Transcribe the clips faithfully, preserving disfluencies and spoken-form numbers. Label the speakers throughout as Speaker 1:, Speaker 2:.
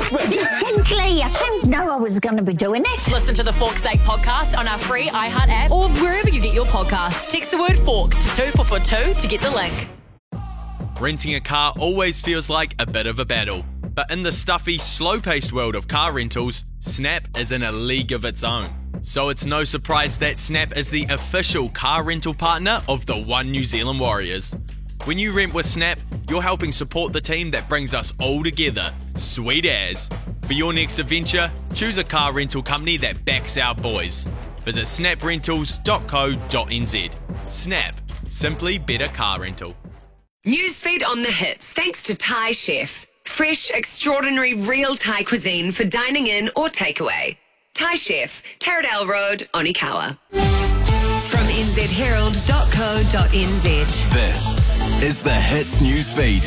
Speaker 1: Distinctly, I didn't know I was going to be doing it.
Speaker 2: Listen to the Fork's Sake podcast on our free iHeart app or wherever you get your podcasts. Text the word fork to two four four two to get the link.
Speaker 3: Renting a car always feels like a bit of a battle. But in the stuffy, slow-paced world of car rentals, Snap is in a league of its own. So it's no surprise that Snap is the official car rental partner of the One New Zealand Warriors. When you rent with Snap, you're helping support the team that brings us all together. Sweet as. For your next adventure, choose a car rental company that backs our boys. Visit snap rentals dot co dot n z. Snap. Simply better car rental.
Speaker 4: Newsfeed on the hits thanks to Thai Chef. Fresh, extraordinary, real Thai cuisine for dining in or takeaway. Thai Chef, Taradale Road, Onikawa. From n z herald dot co dot n z.
Speaker 5: This is the Hits Newsfeed.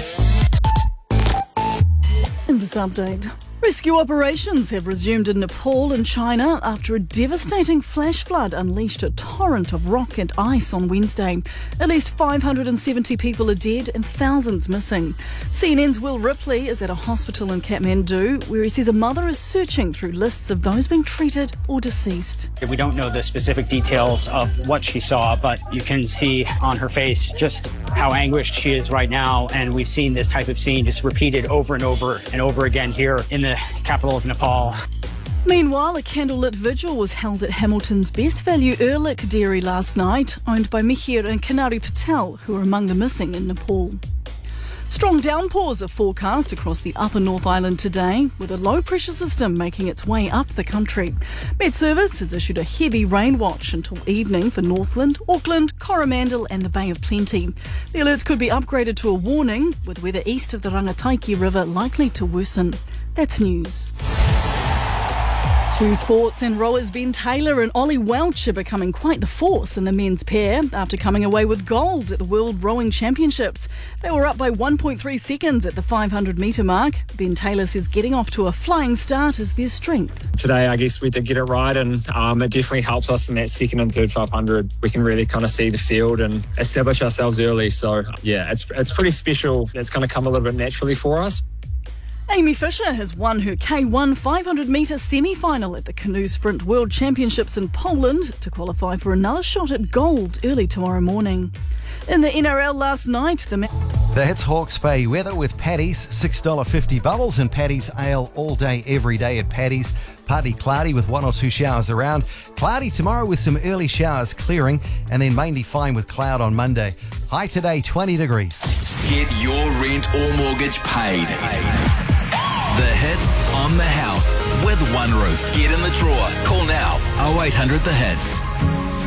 Speaker 6: In this update, rescue operations have resumed in Nepal and China after a devastating flash flood unleashed a torrent of rock and ice on Wednesday. At least five hundred seventy people are dead and thousands missing. C N N's Will Ripley is at a hospital in Kathmandu where he says a mother is searching through lists of those being treated or deceased.
Speaker 7: We don't know the specific details of what she saw, but you can see on her face just how anguished she is right now. And we've seen this type of scene just repeated over and over and over again here in the capital of Nepal.
Speaker 6: Meanwhile, a candlelit vigil was held at Hamilton's Best Value Erlik Dairy last night, owned by Mihir and Kanari Patel, who are among the missing in Nepal. Strong downpours are forecast across the upper North Island today, with a low-pressure system making its way up the country. Met Service has issued a heavy rain watch until evening for Northland, Auckland, Coromandel and the Bay of Plenty. The alerts could be upgraded to a warning, with weather east of the Rangataiki River likely to worsen. That's news. Two sports, and rowers Ben Taylor and Ollie Welch are becoming quite the force in the men's pair after coming away with gold at the World Rowing Championships. They were up by one point three seconds at the five hundred metre mark. Ben Taylor says getting off to a flying start is their strength.
Speaker 8: Today, I guess we did get it right, and um, it definitely helps us in that second and third five hundred. We can really kind of see the field and establish ourselves early. So, yeah, it's it's pretty special. It's going to come a little bit naturally for us.
Speaker 6: Amy Fisher has won her K one five hundred metre semi-final at the Canoe Sprint World Championships in Poland to qualify for another shot at gold early tomorrow morning. In the N R L last night, the...
Speaker 9: The Hits Hawke's Bay weather with Paddy's, six dollars fifty bubbles and Paddy's ale all day, every day at Paddy's. Partly cloudy with one or two showers around. Cloudy tomorrow with some early showers clearing, and then mainly fine with cloud on Monday. High today, twenty degrees.
Speaker 5: Get your rent or mortgage paid. The Hits on the house with One Roof. Get in the drawer. Call now oh eight hundred the hits.